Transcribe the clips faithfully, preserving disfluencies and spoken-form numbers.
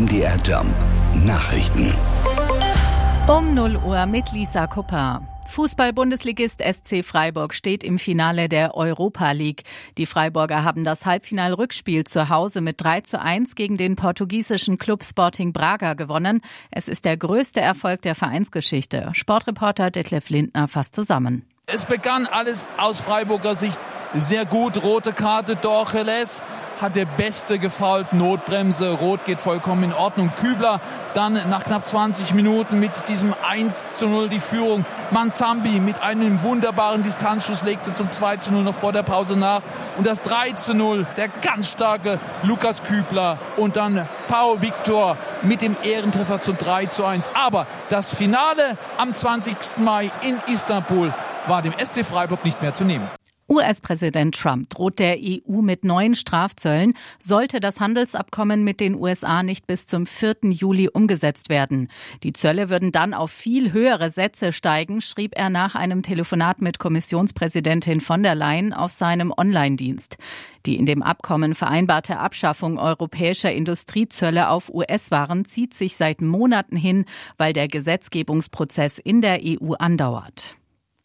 M D R Jump Nachrichten. Um null Uhr mit Lisa Kupper. Fußball-Bundesligist S C Freiburg steht im Finale der Europa League. Die Freiburger haben das Halbfinal-Rückspiel zu Hause mit drei zu eins gegen den portugiesischen Club Sporting Braga gewonnen. Es ist der größte Erfolg der Vereinsgeschichte. Sportreporter Detlef Lindner fasst zusammen. Es begann alles aus Freiburger Sicht sehr gut. Rote Karte, Dorcheles hat der Beste gefoult, Notbremse, Rot geht vollkommen in Ordnung. Kübler dann nach knapp zwanzig Minuten mit diesem eins zu null die Führung. Manzambi mit einem wunderbaren Distanzschuss legte zum zwei zu null noch vor der Pause nach. Und das drei zu null, der ganz starke Lukas Kübler. Und dann Pau Victor mit dem Ehrentreffer zum drei zu eins. Aber das Finale am zwanzigsten Mai in Istanbul war dem S C Freiburg nicht mehr zu nehmen. U S-Präsident Trump droht der E U mit neuen Strafzöllen, sollte das Handelsabkommen mit den U S A nicht bis zum vierten Juli umgesetzt werden. Die Zölle würden dann auf viel höhere Sätze steigen, schrieb er nach einem Telefonat mit Kommissionspräsidentin von der Leyen auf seinem Online-Dienst. Die in dem Abkommen vereinbarte Abschaffung europäischer Industriezölle auf U S-Waren zieht sich seit Monaten hin, weil der Gesetzgebungsprozess in der E U andauert.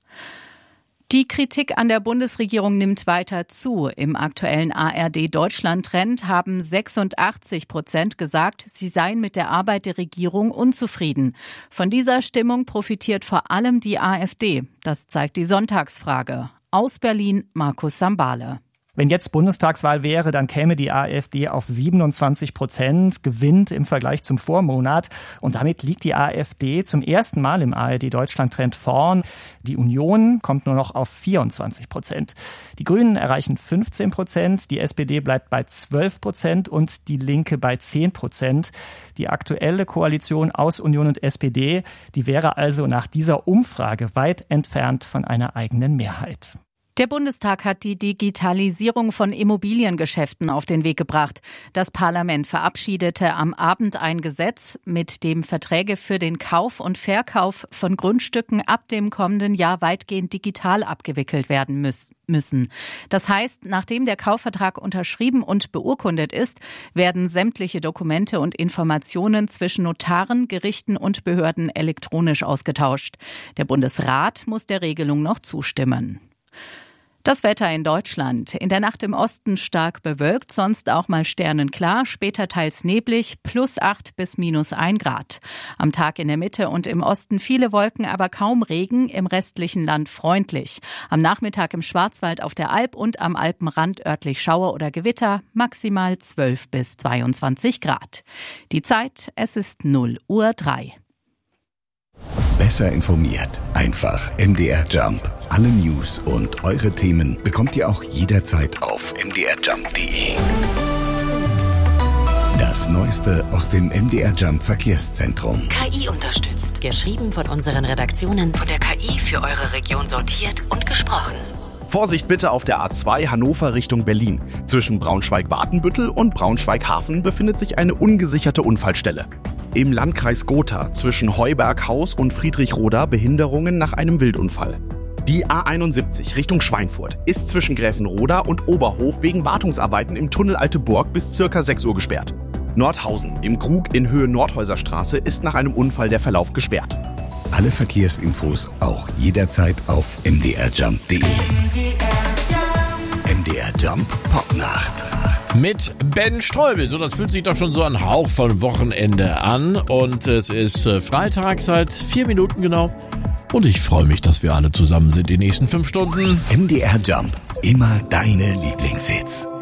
Die Kritik an der Bundesregierung nimmt weiter zu. Im aktuellen A R D-Deutschland-Trend haben sechsundachtzig Prozent gesagt, sie seien mit der Arbeit der Regierung unzufrieden. Von dieser Stimmung profitiert vor allem die AfD. Das zeigt die Sonntagsfrage. Aus Berlin, Markus Sambale. Wenn jetzt Bundestagswahl wäre, dann käme die AfD auf siebenundzwanzig Prozent, gewinnt im Vergleich zum Vormonat. Und damit liegt die AfD zum ersten Mal im A R D-Deutschland-Trend vorn. Die Union kommt nur noch auf vierundzwanzig Prozent. Die Grünen erreichen fünfzehn Prozent, die S P D bleibt bei zwölf Prozent und die Linke bei zehn Prozent. Die aktuelle Koalition aus Union und S P D, die wäre also nach dieser Umfrage weit entfernt von einer eigenen Mehrheit. Der Bundestag hat die Digitalisierung von Immobiliengeschäften auf den Weg gebracht. Das Parlament verabschiedete am Abend ein Gesetz, mit dem Verträge für den Kauf und Verkauf von Grundstücken ab dem kommenden Jahr weitgehend digital abgewickelt werden müssen. Das heißt, nachdem der Kaufvertrag unterschrieben und beurkundet ist, werden sämtliche Dokumente und Informationen zwischen Notaren, Gerichten und Behörden elektronisch ausgetauscht. Der Bundesrat muss der Regelung noch zustimmen. Das Wetter in Deutschland. In der Nacht im Osten stark bewölkt, sonst auch mal sternenklar, später teils neblig, plus acht bis minus ein Grad. Am Tag in der Mitte und im Osten viele Wolken, aber kaum Regen, im restlichen Land freundlich. Am Nachmittag im Schwarzwald auf der Alp und am Alpenrand örtlich Schauer oder Gewitter, maximal zwölf bis zweiundzwanzig Grad. Die Zeit, es ist null Uhr drei. Besser informiert, einfach M D R Jump. Alle News und eure Themen bekommt ihr auch jederzeit auf m d r jump punkt d e. Das Neueste aus dem M D R Jump Verkehrszentrum. K I unterstützt. Geschrieben von unseren Redaktionen. Von der K I für eure Region sortiert und gesprochen. Vorsicht bitte auf der A zwei Hannover Richtung Berlin. Zwischen Braunschweig-Watenbüttel und Braunschweig-Hafen befindet sich eine ungesicherte Unfallstelle. Im Landkreis Gotha zwischen Heuberghaus und Friedrichroda Behinderungen nach einem Wildunfall. Die A einundsiebzig Richtung Schweinfurt ist zwischen Gräfenroda und Oberhof wegen Wartungsarbeiten im Tunnel Alte Burg bis circa sechs Uhr gesperrt. Nordhausen im Krug in Höhe Nordhäuserstraße ist nach einem Unfall der Verlauf gesperrt. Alle Verkehrsinfos auch jederzeit auf m d r jump punkt d e. M D R Jump Popnacht. Mit Ben Streubel. So, das fühlt sich doch schon so ein Hauch von Wochenende an. Und es ist Freitag seit vier Minuten genau. Und ich freue mich, dass wir alle zusammen sind die nächsten fünf Stunden. M D R Jump. Immer deine Lieblingshits.